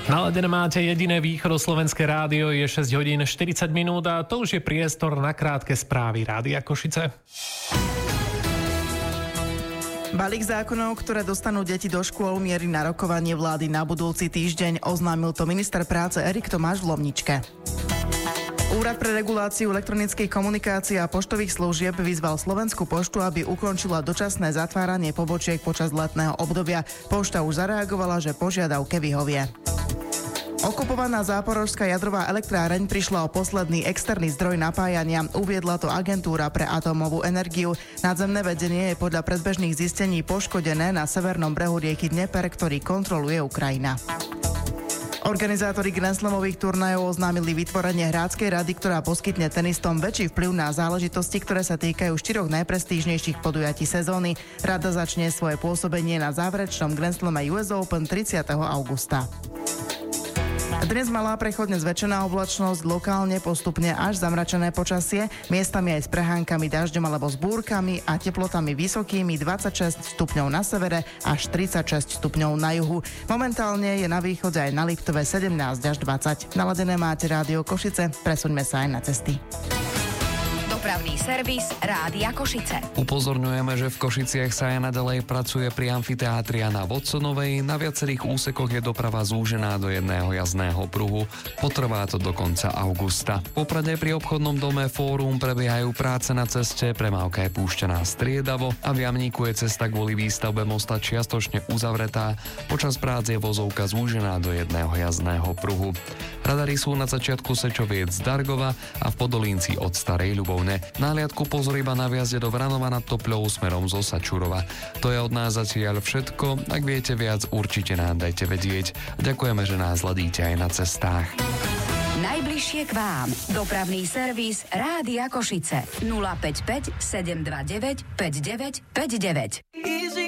Naladené máte jediné východoslovenské rádio, je 6 hodín 40 minút a to už je priestor na krátke správy Rádia Košice. Balík zákonov, ktoré dostanú deti do škôl, mierí na rokovanie vlády na budúci týždeň, oznámil to minister práce Erik Tomáš v Lomničke. Úrad pre reguláciu elektronickej komunikácie a poštových služieb vyzval Slovenskú poštu, aby ukončila dočasné zatváranie pobočiek počas letného obdobia. Pošta už zareagovala, že požiadavke vyhovie. Okupovaná záporožská jadrová elektráreň prišla o posledný externý zdroj napájania. Uviedla to agentúra pre atómovú energiu. Nadzemné vedenie je podľa predbežných zistení poškodené na severnom brehu rieky Dneper, ktorý kontroluje Ukrajina. Organizátori Grand Slamových turnajov oznámili vytvorenie hráckej rady, ktorá poskytne tenistom väčší vplyv na záležitosti, ktoré sa týkajú 4 najprestížnejších podujatí sezóny. Rada začne svoje pôsobenie na záverečnom Grand Slame US Open 30. augusta. Dnes malá prechodne zväčšená oblačnosť, lokálne postupne až zamračené počasie, miestami aj s prehánkami dažďom alebo s búrkami a teplotami vysokými 26 stupňov na severe až 36 stupňov na juhu. Momentálne je na východe aj na Liptove 17 až 20. Naladené máte Rádio Košice, presuňme sa aj na cesty. Dopravný servis Rádia Košice. Upozorňujeme, že v Košiciach sa aj naďalej pracuje pri amfiteátri na Vodsonovej. Na viacerých úsekoch je doprava zúžená do jedného jazdného pruhu. Potrvá to do konca augusta. V Poprade pri obchodnom dome Fórum prebiehajú práce na ceste, premávka je púšťaná striedavo a v Jamníku je cesta kvôli výstavbe mosta čiastočne uzavretá. Počas prác je vozovka zúžená do jedného jazdného pruhu. Radary sú na začiatku Sečoviec z Dargova a v Podolínci od Starej Ľubovne. Náhliadku pozor iba na viazde do Vranova nad Topľou smerom zo Sačurova. To je od nás zatiaľ všetko. Ak viete viac, určite nám dajte vedieť. Ďakujeme, že nás hľadíte aj na cestách. Najbližšie k vám. Dopravný servis Rádia Košice. 055 729 5959.